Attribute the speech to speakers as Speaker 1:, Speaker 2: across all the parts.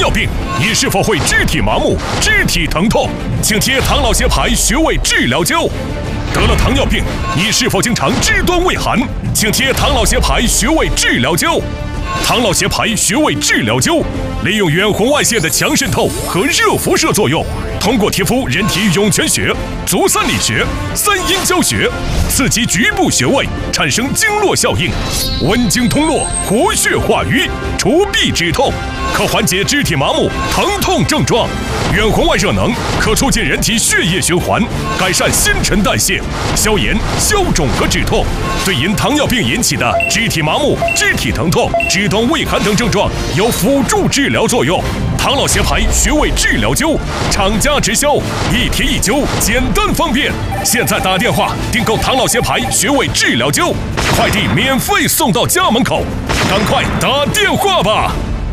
Speaker 1: 尿病，你是否会肢体麻木、肢体疼痛？请贴唐老协牌穴位治疗灸。得了糖尿病，你是否经常肢端畏寒？请贴唐老协牌穴位治疗灸。唐老协牌穴位治疗灸利用远红外线的强渗透和热辐射作用，通过贴敷人体涌泉穴、足三里穴、三阴交穴，刺激局部穴位，产生经络效应，温经通络，活血化瘀，除痹止痛，可缓解肢体麻木、疼痛症状。远红外热能可促进人体血液循环，改善新陈代谢，消炎、消肿和止痛，对因糖尿病引起的肢体麻木、肢体疼痛、肢端畏寒等症状有辅助治疗作用。唐老协牌穴位治疗灸，厂家直销，一贴一灸，简单方便。现在打电话订购唐老协牌穴位治疗灸，快递免费送到家门口，赶快打电话吧！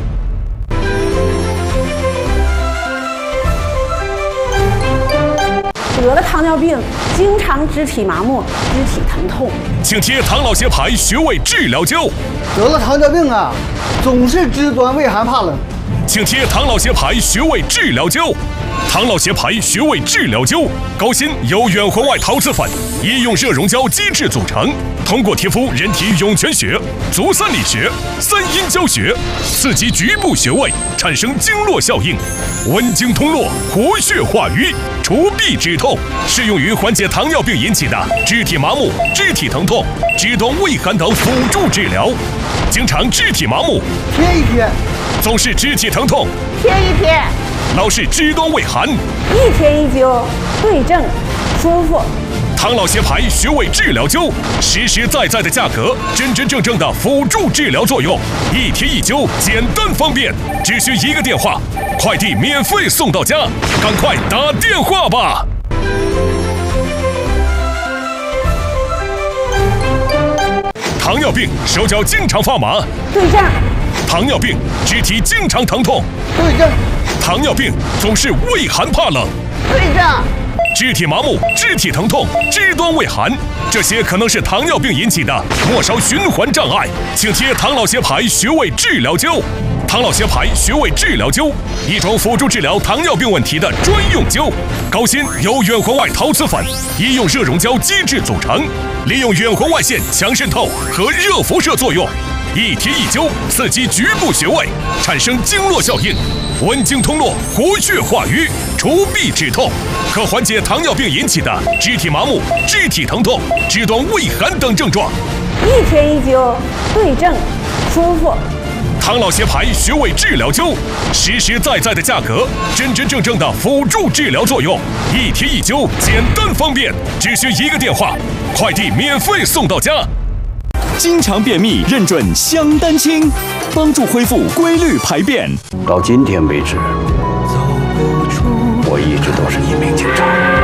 Speaker 2: 得了糖尿病，经常肢体麻木、肢体疼痛，
Speaker 1: 请贴唐老协牌穴位治疗灸。
Speaker 3: 得了糖尿病啊，总是肢端畏寒怕冷，
Speaker 1: 请贴唐老协牌穴位治疗灸。唐老协牌穴位治疗灸，高锌由远红外陶瓷粉、医用热熔胶基质组成，通过贴敷人体涌泉穴、足三里穴、三阴交穴，刺激局部穴位，产生经络效应，温经通络，活血化瘀，除痹止痛，适用于缓解糖尿病引起的肢体麻木、肢体疼痛、肢端畏寒等辅助治疗。经常肢体麻木，
Speaker 3: 贴一贴；
Speaker 1: 总是肢体疼痛，
Speaker 2: 贴一贴；
Speaker 1: 老是肢端畏寒，
Speaker 2: 一贴一灸，对症舒服。
Speaker 1: 唐老协牌穴位治疗灸，实实在在的价格，真真正正的辅助治疗作用，一贴一灸，简单方便，只需一个电话，快递免费送到家，赶快打电话吧！糖尿病手脚经常发麻，
Speaker 2: 对症；
Speaker 1: 糖尿病肢体经常疼痛，
Speaker 3: 对症；
Speaker 1: 糖尿病总是畏寒怕冷，
Speaker 2: 对症；
Speaker 1: 肢体麻木、肢体疼痛、肢端畏寒，这些可能是糖尿病引起的末梢循环障碍，请贴唐老协牌穴位治疗灸。唐老协牌穴位治疗灸，一种辅助治疗糖尿病问题的专用灸，高锌由远红外陶瓷粉、医用热熔胶基质组成，利用远红外线强渗透和热辐射作用，一贴一灸，刺激局部穴位，产生经络效应，温经通络，活血化瘀，除痹止痛，可缓解糖尿病引起的肢体麻木、肢体疼痛、肢端畏寒等症状。
Speaker 2: 一贴一灸，对症舒服。
Speaker 1: 唐老协牌穴位治疗灸，实实在在的价格，真真正正的辅助治疗作用，一贴一灸，简单方便，只需一个电话，快递免费送到家。
Speaker 4: 经常便秘认准香丹清，帮助恢复规律排便。
Speaker 5: 到今天为止，我一直都是一名警察。